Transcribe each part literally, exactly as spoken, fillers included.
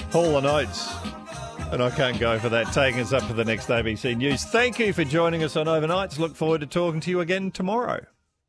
Hall and Oates. And I can't go for that. Taking us up to the next A B C News. Thank you for joining us on Overnights. Look forward to talking to you again tomorrow.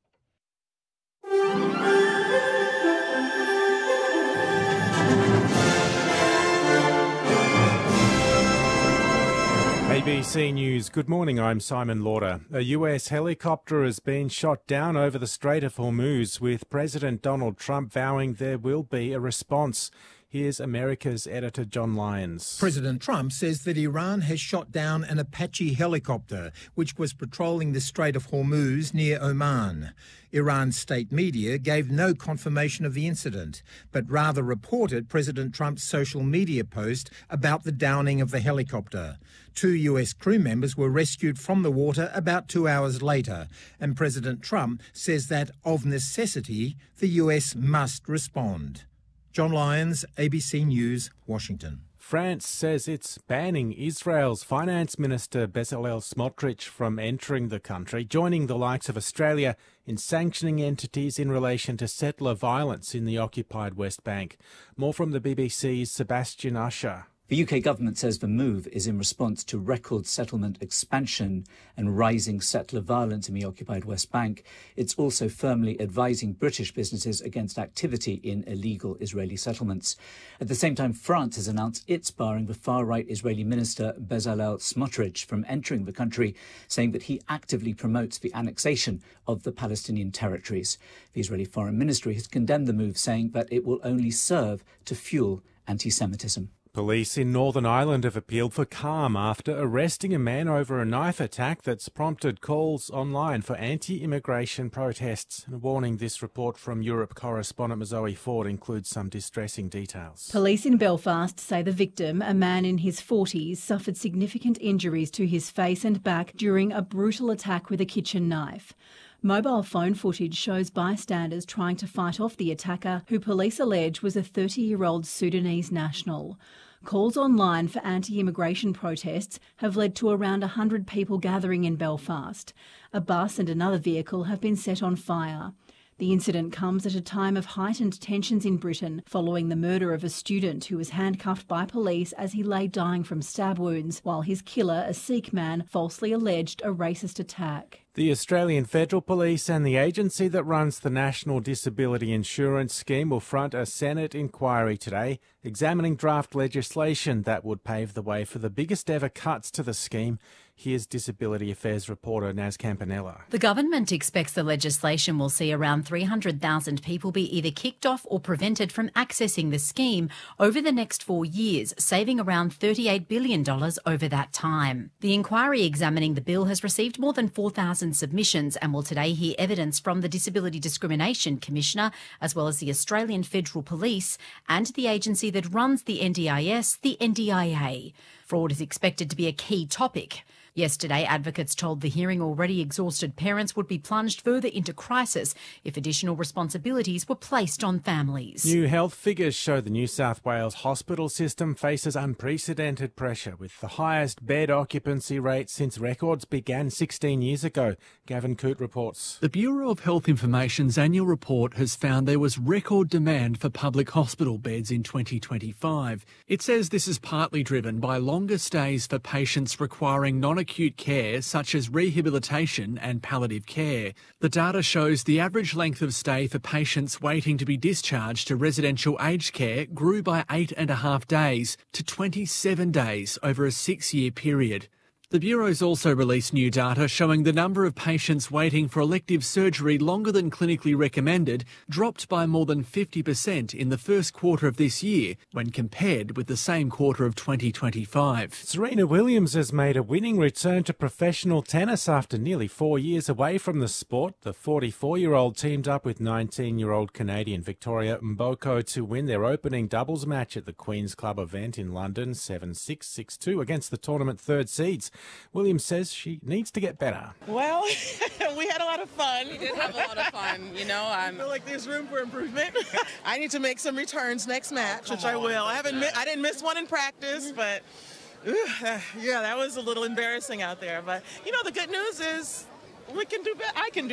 A B C News. Good morning, I'm Simon Lauder. A U S helicopter has been shot down over the Strait of Hormuz, with President Donald Trump vowing there will be a response. Here's America's editor John Lyons. President Trump says that Iran has shot down an Apache helicopter which was patrolling the Strait of Hormuz near Oman. Iran's state media gave no confirmation of the incident, but rather reported President Trump's social media post about the downing of the helicopter. Two U S crew members were rescued from the water about two hours later, and President Trump says that, of necessity, the U S must respond. John Lyons, A B C News, Washington. France says it's banning Israel's Finance Minister Bezalel Smotrich from entering the country, joining the likes of Australia in sanctioning entities in relation to settler violence in the occupied West Bank. More from the B B C's Sebastian Usher. The U K government says the move is in response to record settlement expansion and rising settler violence in the occupied West Bank. It's also firmly advising British businesses against activity in illegal Israeli settlements. At the same time, France has announced it's barring the far-right Israeli minister Bezalel Smotrich from entering the country, saying that he actively promotes the annexation of the Palestinian territories. The Israeli Foreign Ministry has condemned the move, saying that it will only serve to fuel anti-Semitism. Police in Northern Ireland have appealed for calm after arresting a man over a knife attack that's prompted calls online for anti-immigration protests. And a warning, this report from Europe correspondent Zoe Ford includes some distressing details. Police in Belfast say the victim, a man in his forties, suffered significant injuries to his face and back during a brutal attack with a kitchen knife. Mobile phone footage shows bystanders trying to fight off the attacker, who police allege was a thirty-year-old Sudanese national. Calls online for anti-immigration protests have led to around one hundred people gathering in Belfast. A bus and another vehicle have been set on fire. The incident comes at a time of heightened tensions in Britain following the murder of a student who was handcuffed by police as he lay dying from stab wounds, while his killer, a Sikh man, falsely alleged a racist attack. The Australian Federal Police and the agency that runs the National Disability Insurance Scheme will front a Senate inquiry today, examining draft legislation that would pave the way for the biggest ever cuts to the scheme. Here's Disability Affairs reporter Naz Campanella. The government expects the legislation will see around three hundred thousand people be either kicked off or prevented from accessing the scheme over the next four years, saving around thirty-eight billion dollars over that time. The inquiry examining the bill has received more than four thousand submissions and will today hear evidence from the Disability Discrimination Commissioner, as well as the Australian Federal Police and the agency that runs the N D I S, the N D I A. Fraud is expected to be a key topic. Yesterday, advocates told the hearing already exhausted parents would be plunged further into crisis if additional responsibilities were placed on families. New health figures show the New South Wales hospital system faces unprecedented pressure, with the highest bed occupancy rate since records began sixteen years ago. Gavin Coote reports. The Bureau of Health Information's annual report has found there was record demand for public hospital beds in twenty twenty-five. It says this is partly driven by longer stays for patients requiring non-acute care such as rehabilitation and palliative care. The data shows the average length of stay for patients waiting to be discharged to residential aged care grew by eight and a half days to twenty-seven days over a six-year period. The Bureau's also released new data showing the number of patients waiting for elective surgery longer than clinically recommended dropped by more than fifty percent in the first quarter of this year when compared with the same quarter of twenty twenty-five. Serena Williams has made a winning return to professional tennis after nearly four years away from the sport. The forty-four-year-old teamed up with nineteen-year-old Canadian Victoria Mboko to win their opening doubles match at the Queen's Club event in London, seven six, six two, against the tournament third seeds. Williams says she needs to get better. Well, we had a lot of fun. We did have a lot of fun, you know. Um, I feel like there's room for improvement. I need to make some returns next match, oh, which I will. I haven't, mi- I didn't miss one in practice, but uh, yeah, that was a little embarrassing out there. But you know, the good news is we can do better. I can do better.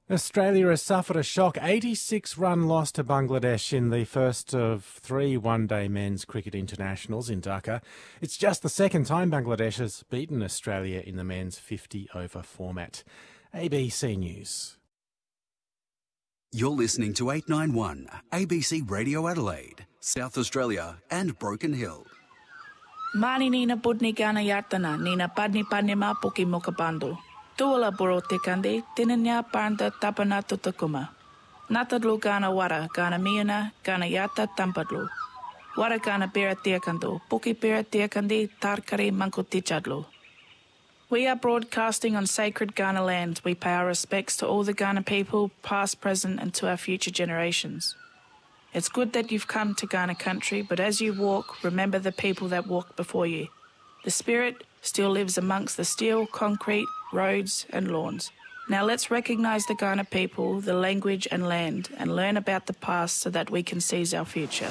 Australia has suffered a shock eighty-six run loss to Bangladesh in the first of three one-day men's cricket internationals in Dhaka. It's just the second time Bangladesh has beaten Australia in the men's fifty over format. A B C News. You're listening to eight ninety-one A B C Radio Adelaide, South Australia and Broken Hill. Mani nina putni kana yartana, nina padni padni ma puki mokapandu. Tuala boro tekande, tinanya paranda tapana tutakuma. Natadlu gana wara, gana miuna, gana yata tampadlu. Wara gana bera tiakando, puki bera tiakandi, tarkari mankutichadlu. We are broadcasting on sacred Ghana land. We pay our respects to all the Ghana people, past, present, and to our future generations. It's good that you've come to Ghana country, but as you walk, remember the people that walked before you. The spirit still lives amongst the steel, concrete, roads and lawns. Now let's recognise the Ghana people, the language and land, and learn about the past so that we can seize our future.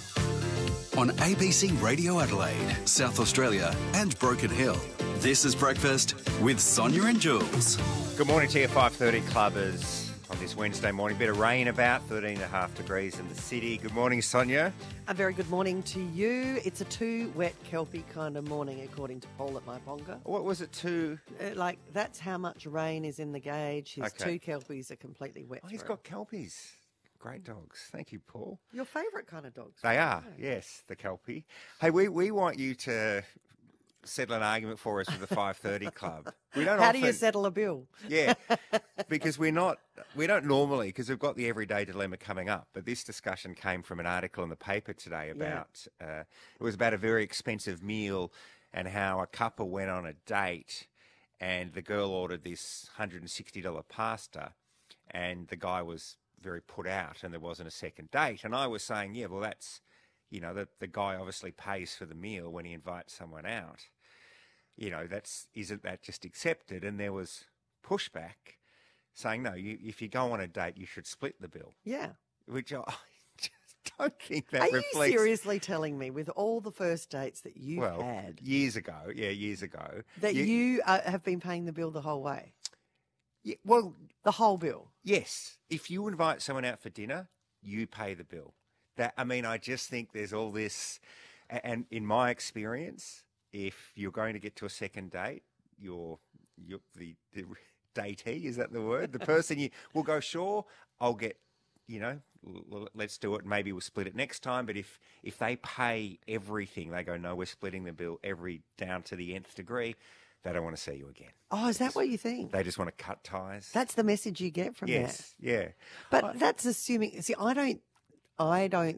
On A B C Radio Adelaide, South Australia and Broken Hill, this is Breakfast with Sonia and Jules. Good morning to you, five thirty clubbers. On this Wednesday morning, bit of rain about, thirteen and a half degrees in the city. Good morning, Sonia. A very good morning to you. It's a too wet kelpie kind of morning, according to Paul at my bonga. What was it, too? Uh, like, that's how much rain is in the gauge. His Okay. two kelpies are completely wet. Oh, he's through. got kelpies. Great dogs. Thank you, Paul. Your favourite kind of dogs. They right? are, yes, the kelpie. Hey, we, we want you to settle an argument for us with the five thirty club. We don't How often, do you settle a bill? Yeah, because we're not, we don't normally, because we've got the everyday dilemma coming up, but this discussion came from an article in the paper today about, yeah. uh, it was about a very expensive meal and how a couple went on a date and the girl ordered this one hundred sixty dollars pasta and the guy was very put out and there wasn't a second date. And I was saying, yeah, well, that's, you know, the, the guy obviously pays for the meal when he invites someone out. You know, that's, isn't that just accepted? And there was pushback saying, no, you, if you go on a date, you should split the bill. Yeah. Which I just don't think that Are reflects... you seriously telling me, with all the first dates that you've well, had... years ago, yeah, years ago... That you, you uh, have been paying the bill the whole way? Yeah, well... The whole bill? Yes. If you invite someone out for dinner, you pay the bill. That, I mean, I just think there's all this... And in my experience... If you're going to get to a second date, you're, you're the, the datee, is that the word? The person you will go, sure, I'll get, you know, l- let's do it. Maybe we'll split it next time. But if, if they pay everything, they go, no, we're splitting the bill every down to the nth degree, they don't want to see you again. Oh, is that what you think? They just want to cut ties. That's the message you get from yes, that? Yes, yeah. But I, that's assuming, see, I don't, I don't